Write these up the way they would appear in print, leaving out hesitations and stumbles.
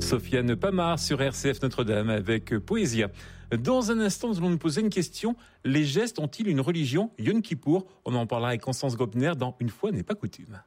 Sofiane Pamar sur RCF Notre-Dame avec Poésia. Dans un instant, nous allons nous poser une question. Les gestes ont-ils une religion? Yom Kippour. On en parlera avec Constance Grobner dans Une fois n'est pas coutume.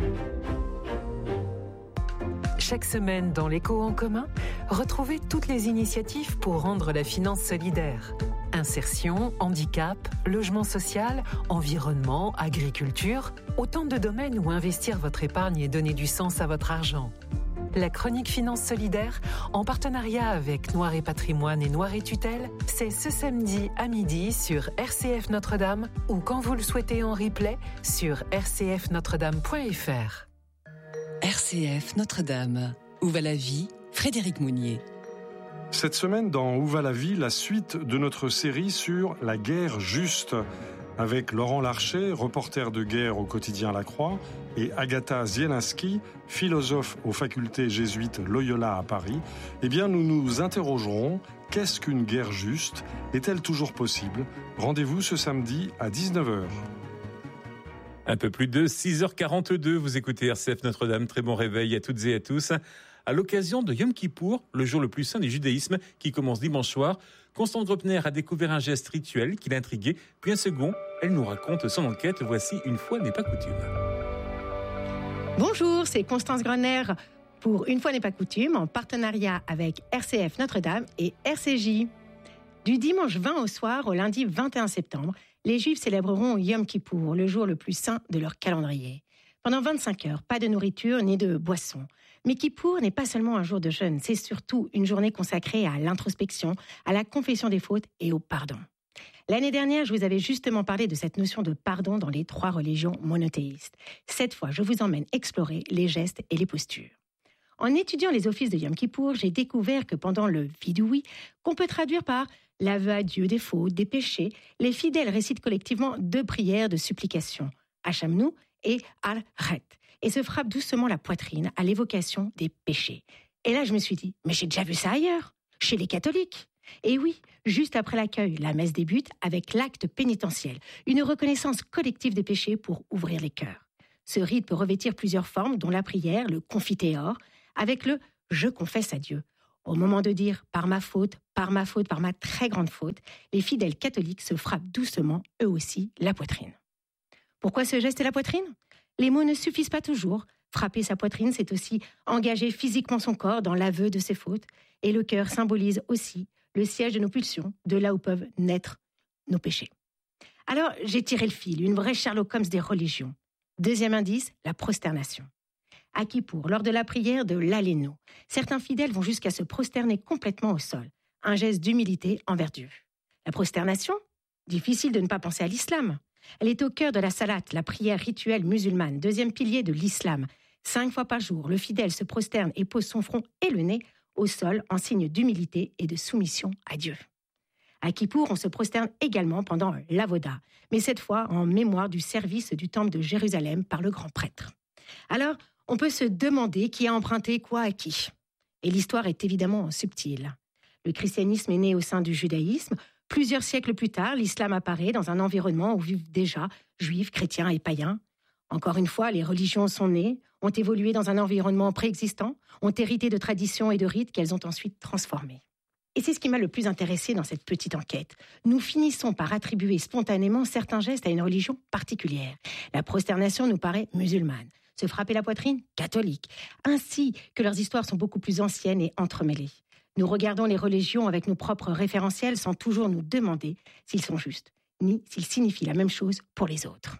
Chaque semaine dans l'Écho en commun, retrouvez toutes les initiatives pour rendre la finance solidaire. Insertion, handicap, logement social, environnement, agriculture, autant de domaines où investir votre épargne et donner du sens à votre argent. La chronique Finance Solidaire, en partenariat avec Noir et Patrimoine et Noir et Tutelle, c'est ce samedi à midi sur RCF Notre-Dame ou quand vous le souhaitez en replay sur rcfnotredame.fr. RCF Notre-Dame. Où va la vie? Frédéric Mounier. Cette semaine, dans Où va la vie, la suite de notre série sur la guerre juste, avec Laurent Larcher, reporter de guerre au quotidien La Croix, et Agatha Zielinski, philosophe aux facultés jésuites Loyola à Paris. Eh bien, nous nous interrogerons, qu'est-ce qu'une guerre juste? Est-elle toujours possible? Rendez-vous ce samedi à 19h. Un peu plus de 6h42, vous écoutez RCF Notre-Dame. Très bon réveil à toutes et à tous. À l'occasion de Yom Kippour, le jour le plus saint du judaïsme qui commence dimanche soir, Constance Grobner a découvert un geste rituel qui l'intriguait. Puis un second, elle nous raconte son enquête. Voici Une fois n'est pas coutume. Bonjour, c'est Constance Grobner pour Une fois n'est pas coutume, en partenariat avec RCF Notre-Dame et RCJ. Du dimanche 20 au soir au lundi 21 septembre, les Juifs célébreront Yom Kippour, le jour le plus saint de leur calendrier. Pendant 25 heures, pas de nourriture ni de boisson. Mais Kippour n'est pas seulement un jour de jeûne, c'est surtout une journée consacrée à l'introspection, à la confession des fautes et au pardon. L'année dernière, je vous avais justement parlé de cette notion de pardon dans les 3 religions monothéistes. Cette fois, je vous emmène explorer les gestes et les postures. En étudiant les offices de Yom Kippour, j'ai découvert que pendant le Vidouï, qu'on peut traduire par l'aveu à Dieu des fautes, des péchés, les fidèles récitent collectivement 2 prières de supplication, Hachamnu et Al-Ret, et se frappent doucement la poitrine à l'évocation des péchés. Et là, je me suis dit, mais j'ai déjà vu ça ailleurs, chez les catholiques. Et oui, juste après l'accueil, la messe débute avec l'acte pénitentiel, une reconnaissance collective des péchés pour ouvrir les cœurs. Ce rite peut revêtir plusieurs formes, dont la prière, le confiteor, avec le « je confesse à Dieu ». Au moment de dire « par ma faute, par ma très grande faute », les fidèles catholiques se frappent doucement, eux aussi, la poitrine. Pourquoi ce geste et la poitrine? Les mots ne suffisent pas toujours. Frapper sa poitrine, c'est aussi engager physiquement son corps dans l'aveu de ses fautes. Et le cœur symbolise aussi le siège de nos pulsions, de là où peuvent naître nos péchés. Alors, j'ai tiré le fil, une vraie Sherlock Holmes des religions. Deuxième indice, la prosternation. À Kippour, lors de la prière de l'Aléno, certains fidèles vont jusqu'à se prosterner complètement au sol, un geste d'humilité envers Dieu. La prosternation? Difficile de ne pas penser à l'islam. Elle est au cœur de la salat, la prière rituelle musulmane, 2e pilier de l'islam. 5 fois par jour, le fidèle se prosterne et pose son front et le nez au sol en signe d'humilité et de soumission à Dieu. À Kippour, on se prosterne également pendant l'avoda, mais cette fois en mémoire du service du temple de Jérusalem par le grand prêtre. Alors, on peut se demander qui a emprunté quoi à qui. Et l'histoire est évidemment subtile. Le christianisme est né au sein du judaïsme. Plusieurs siècles plus tard, l'islam apparaît dans un environnement où vivent déjà juifs, chrétiens et païens. Encore une fois, les religions sont nées, ont évolué dans un environnement préexistant, ont hérité de traditions et de rites qu'elles ont ensuite transformés. Et c'est ce qui m'a le plus intéressé dans cette petite enquête. Nous finissons par attribuer spontanément certains gestes à une religion particulière. La prosternation nous paraît musulmane. Se frapper la poitrine, catholique. Ainsi que leurs histoires sont beaucoup plus anciennes et entremêlées. Nous regardons les religions avec nos propres référentiels sans toujours nous demander s'ils sont justes, ni s'ils signifient la même chose pour les autres.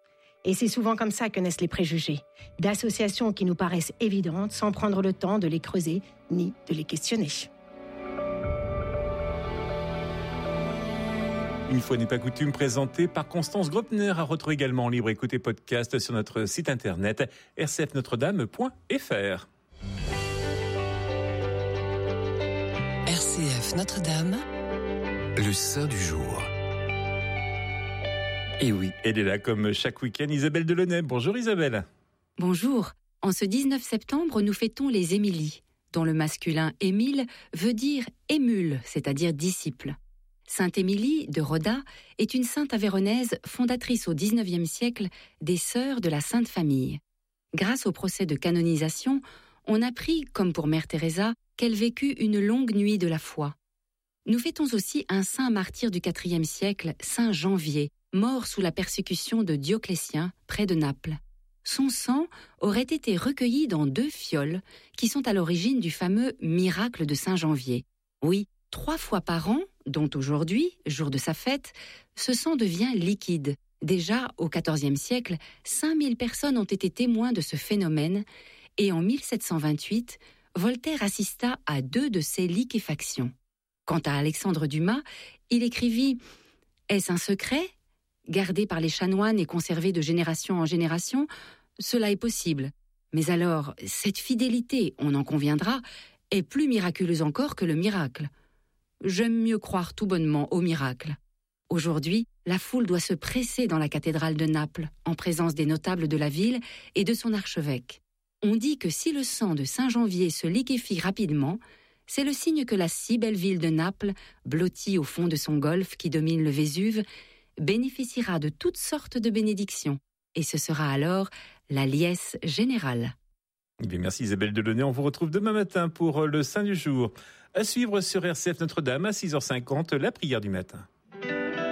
Et c'est souvent comme ça que naissent les préjugés, d'associations qui nous paraissent évidentes sans prendre le temps de les creuser ni de les questionner. Une fois n'est pas coutume, présentée par Constance Grobner, à retrouver également en libre écoute et podcast sur notre site internet rcfnotredame.fr. RCF Notre-Dame, le saint du jour. Et oui, elle est là comme chaque week-end, Isabelle Delaunay. Bonjour Isabelle. Bonjour. En ce 19 septembre, nous fêtons les Émilies, dont le masculin Émile veut dire émule, c'est-à-dire disciple. Sainte Émilie de Roda est une sainte avéronaise fondatrice au XIXe siècle des Sœurs de la Sainte Famille. Grâce au procès de canonisation, on a pris, comme pour Mère Teresa, qu'elle vécut une longue nuit de la foi. Nous fêtons aussi un saint martyr du IVe siècle, saint Janvier, mort sous la persécution de Dioclétien, près de Naples. Son sang aurait été recueilli dans 2 fioles qui sont à l'origine du fameux miracle de saint Janvier. Oui, 3 fois par an, dont aujourd'hui, jour de sa fête, ce sang devient liquide. Déjà, au XIVe siècle, 5000 personnes ont été témoins de ce phénomène et en 1728, Voltaire assista à 2 de ces liquéfactions. Quant à Alexandre Dumas, il écrivit « Est-ce un secret ? Gardé par les chanoines et conservé de génération en génération, cela est possible. Mais alors, cette fidélité, on en conviendra, est plus miraculeuse encore que le miracle. J'aime mieux croire tout bonnement au miracle. Aujourd'hui, la foule doit se presser dans la cathédrale de Naples, en présence des notables de la ville et de son archevêque. On dit que si le sang de Saint Janvier se liquéfie rapidement, c'est le signe que la si belle ville de Naples, blottie au fond de son golfe qui domine le Vésuve, bénéficiera de toutes sortes de bénédictions. Et ce sera alors la liesse générale. Bien, merci Isabelle Delaunay. On vous retrouve demain matin pour le Saint du jour. À suivre sur RCF Notre-Dame à 6h50, la prière du matin.